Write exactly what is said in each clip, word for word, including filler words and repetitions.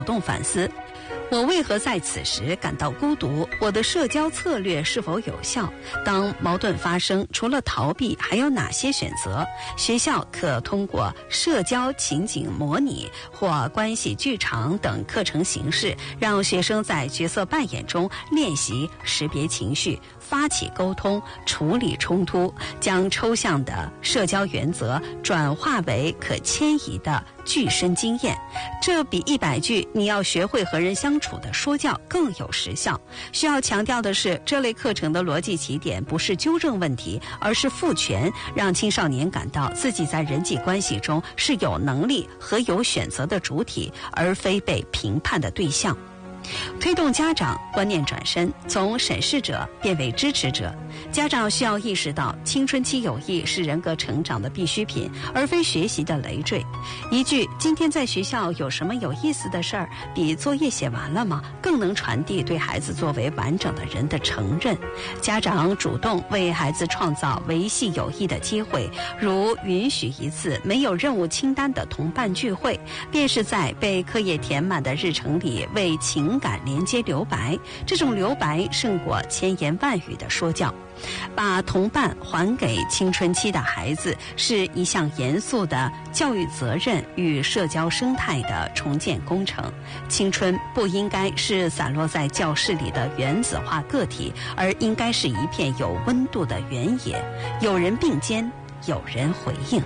动反思。我为何在此时感到孤独？我的社交策略是否有效？当矛盾发生，除了逃避，还有哪些选择？学校可通过社交情景模拟或关系剧场等课程形式，让学生在角色扮演中练习识别情绪，发起沟通，处理冲突，将抽象的社交原则转化为可迁移的具身经验。这比一百句你要学会和人相处的说教更有时效。需要强调的是，这类课程的逻辑起点不是纠正问题，而是赋权，让青少年感到自己在人际关系中是有能力和有选择的主体，而非被评判的对象。推动家长观念转身，从审视者变为支持者。家长需要意识到，青春期友谊是人格成长的必需品，而非学习的累赘。一句“今天在学校有什么有意思的事儿”，比作业写完了吗更能传递对孩子作为完整的人的承认。家长主动为孩子创造维系友谊的机会，如允许一次没有任务清单的同伴聚会，便是在被课业填满的日程里为情感连接留白。这种留白胜过千言万语的说教。把同伴还给青春期的孩子，是一项严肃的教育责任与社交生态的重建工程。青春不应该是散落在教室里的原子化个体，而应该是一片有温度的原野，有人并肩，有人回应。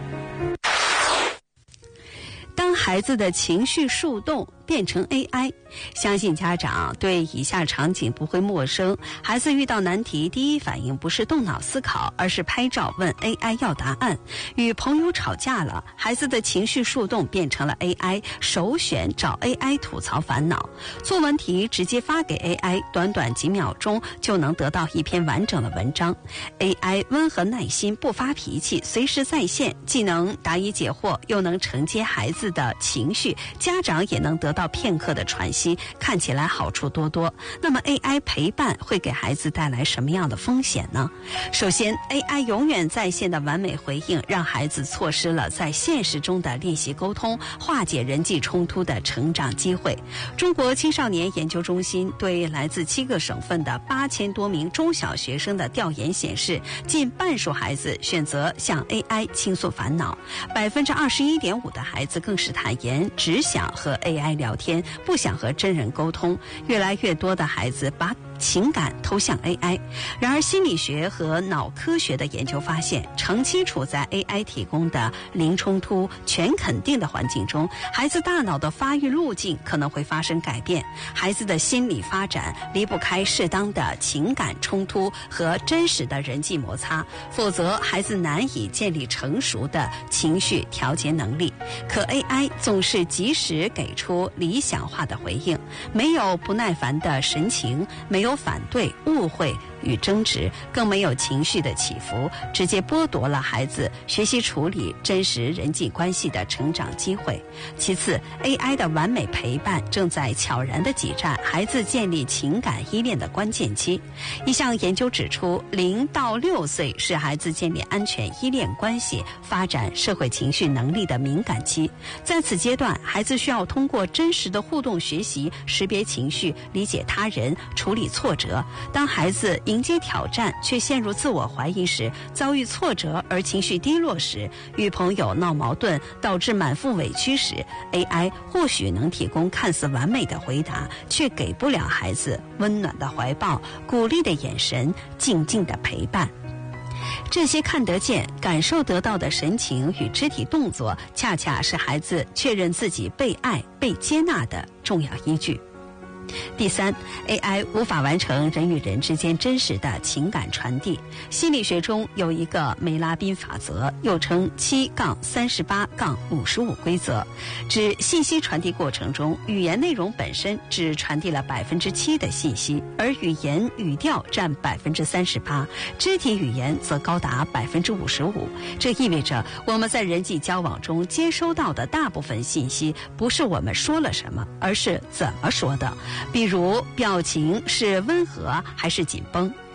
当孩子的情绪树洞变成 A I， 相信家长对以下场景不会陌生。孩子遇到难题，第一反应不是动脑思考，而是拍照问 A I 要答案。与朋友吵架了，孩子的情绪树洞变成了 A I， 首选找 A I 吐槽烦恼。作文题直接发给 A I， 短短几秒钟就能得到一篇完整的文章。A I 温和耐心，不发脾气，随时在线，既能答疑解惑，又能承接孩子的情绪，家长也能得到片刻的喘息，看起来好处多多。那么 A I 陪伴会给孩子带来什么样的风险呢？首先， A I 永远在线的完美回应，让孩子错失了在现实中的练习沟通、化解人际冲突的成长机会。中国青少年研究中心对来自七个省份的八千多名中小学生的调研显示，近半数孩子选择向 A I 倾诉烦恼，百分之二十一点五的孩子更是坦言只想和 A I 聊天，不想和真人沟通。越来越多的孩子把情感投向 A I。 然而心理学和脑科学的研究发现，长期处在 A I 提供的零冲突、全肯定的环境中，孩子大脑的发育路径可能会发生改变。孩子的心理发展离不开适当的情感冲突和真实的人际摩擦，否则孩子难以建立成熟的情绪调节能力。可 A I 总是及时给出理想化的回应，没有不耐烦的神情，没有反对、误会与争执，更没有情绪的起伏，直接剥夺了孩子学习处理真实人际关系的成长机会。其次， A I 的完美陪伴正在悄然地挤占孩子建立情感依恋的关键期。一项研究指出，零到六岁是孩子建立安全依恋关系、发展社会情绪能力的敏感期。在此阶段，孩子需要通过真实的互动学习，识别情绪，理解他人，处理挫折。当孩子迎接挑战却陷入自我怀疑时，遭遇挫折而情绪低落时，与朋友闹矛盾导致满腹委屈时， A I 或许能提供看似完美的回答，却给不了孩子温暖的怀抱、鼓励的眼神、静静的陪伴。这些看得见、感受得到的神情与肢体动作，恰恰是孩子确认自己被爱、被接纳的重要依据。第三， A I 无法完成人与人之间真实的情感传递。心理学中有一个梅拉宾法则，又称七杠三十八杠五十五规则，指信息传递过程中，语言内容本身只传递了百分之七的信息，而语言语调占百分之三十八，肢体语言则高达百分之五十五。这意味着我们在人际交往中接收到的大部分信息，不是我们说了什么，而是怎么说的。比如表情是温和还是紧绷，语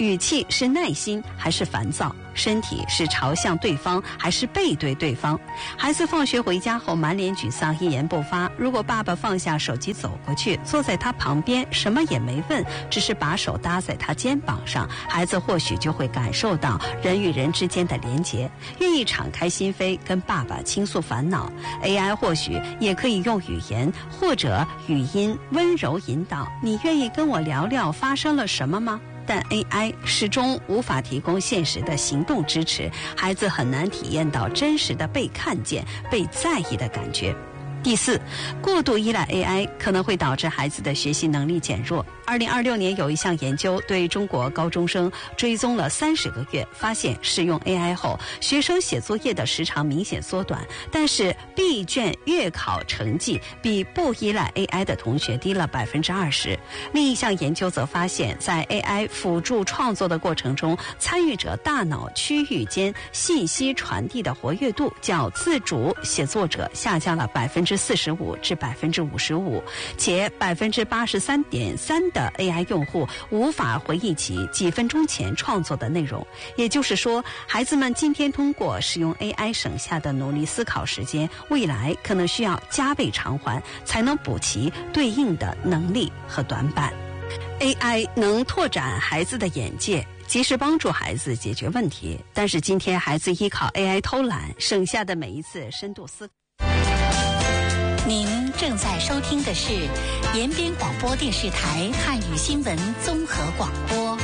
语气是耐心还是烦躁？身体是朝向对方还是背对对方？孩子放学回家后满脸沮丧，一言不发。如果爸爸放下手机走过去，坐在他旁边，什么也没问，只是把手搭在他肩膀上，孩子或许就会感受到人与人之间的连结，愿意敞开心扉跟爸爸倾诉烦恼。 A I 或许也可以用语言或者语音温柔引导，你愿意跟我聊聊发生了什么吗？但 A I 始终无法提供现实的行动支持，孩子很难体验到真实的被看见、被在意的感觉。第四，过度依赖 A I 可能会导致孩子的学习能力减弱。二零二六年有一项研究对中国高中生追踪了三十个月，发现使用 A I 后，学生写作业的时长明显缩短，但是闭卷月考成绩比不依赖 A I 的同学低了百分之二十。另一项研究则发现，在 A I 辅助创作的过程中，参与者大脑区域间信息传递的活跃度较自主写作者下降了百分之四十五至百分之五十五，且百分之八十三点三的 A I 用户无法回忆起几分钟前创作的内容。也就是说，孩子们今天通过使用 A I 省下的努力思考时间，未来可能需要加倍偿还，才能补齐对应的能力和短板。A I 能拓展孩子的眼界，及时帮助孩子解决问题，但是今天孩子依靠 A I 偷懒，省下的每一次深度思考。 您正在收听的是延边广播电视台汉语新闻综合广播。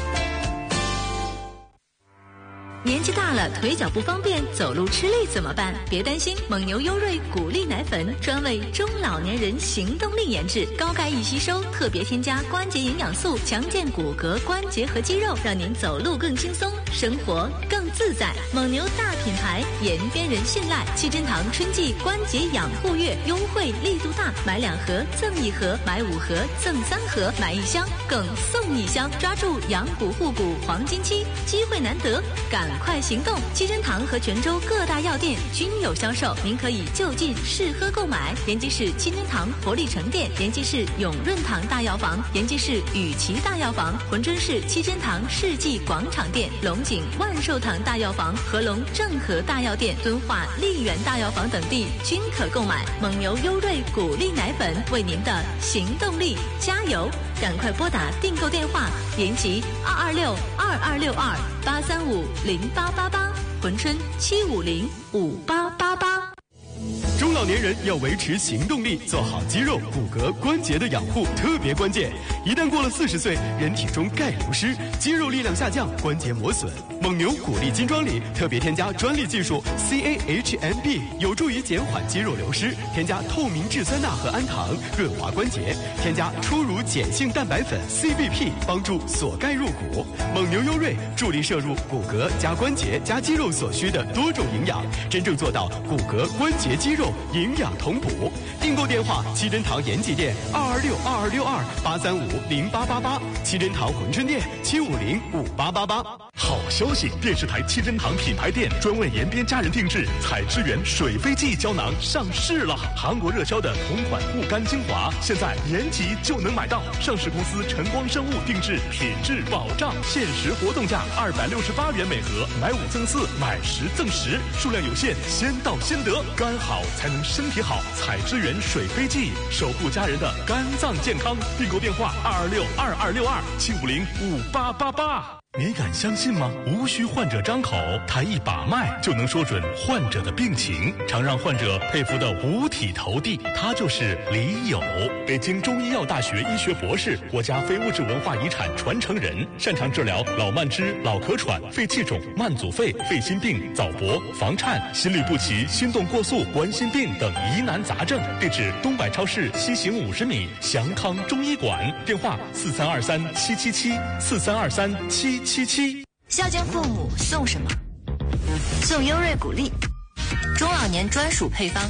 年纪大了，腿脚不方便，走路吃力怎么办？别担心，蒙牛优瑞谷粒奶粉专为中老年人行动力研制，高钙易吸收，特别添加关节营养素，强健骨骼、关节和肌肉，让您走路更轻松，生活更自在。蒙牛大品牌，延边人信赖。七珍堂春季关节养护月优惠力度大，买两盒赠一盒，买五盒赠三盒，买一箱更送一箱，抓住养骨护骨黄金期，机会难得，赶快行动！七珍堂和泉州各大药店均有销售，您可以就近试喝购买。延吉市七珍堂活力城店、延吉市永润堂大药房、延吉市雨琦大药房、珲春市七珍堂世纪广场店、龙井万寿堂大药房、合龙正和大药店、敦化丽园大药房等地均可购买。蒙牛优瑞谷粒奶粉为您的行动力加油！赶快拨打订购电话：延吉二二六二二六二八三五零八八八，珲春七五零五八八八。 中老年人要维持行动力，做好肌肉、骨骼、关节的养护特别关键。一旦过了四十岁，人体中钙流失，肌肉力量下降，关节磨损。蒙牛谷粒金装里特别添加专利技术 C A H M B， 有助于减缓肌肉流失。添加透明质酸钠和氨糖，润滑关节。添加初乳碱性蛋白粉 C B P， 帮助锁钙入骨。蒙牛优瑞助力摄入骨骼加关节加肌肉所需的多种营养，真正做到骨骼、关节、肌肉营养同补。订购电话：七珍堂延吉店二二六二二六二八三五零八八八，七珍堂珲春店七五零五八八八。 好消息！电视台七珍堂品牌店专为延边家人定制彩之源水飞记胶囊上市了。韩国热销的同款护肝精华，现在延吉就能买到。上市公司晨光生物定制，品质保障，限时活动价二百六十八元每盒，买五赠四，买十赠十，数量有限，先到先得。肝好才能身体好，彩之源水飞记守护家人的肝脏健康。订购电话二二六二二六二七五零五八八八。你敢相信吗？无需患者张口，他一把脉就能说准患者的病情，常让患者佩服得五体投地。他就是李友，北京中医药大学医学博士，国家非物质文化遗产传承人，擅长治疗老慢支、老咳喘、肺气肿、慢阻肺、肺心病、早搏、房颤、心律不齐、心动过速、冠心病等疑难杂症。地址：东百超市西行五十米，祥康中医馆。电话：四三二三七七七四三二三七。七七。 孝敬父母送什么？送优瑞谷粒，中老年专属配方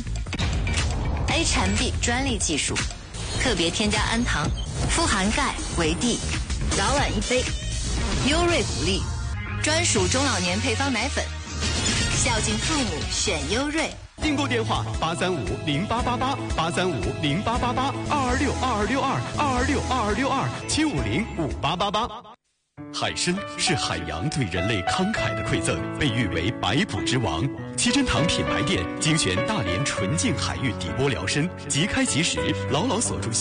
，H M B 专利技术，特别添加氨糖，富含钙、维 D， 早晚一杯。优瑞谷粒，专属中老年配方奶粉，孝敬父母选优瑞。 订购电话：八三五零八八八八三五零八八八二二六二二六二二二六二二六二七五零五八八八。 海参是海洋对人类慷慨的馈赠，被誉为百补之王。七珍堂品牌店精选大连纯净海域底波疗参，即开即食，牢牢锁住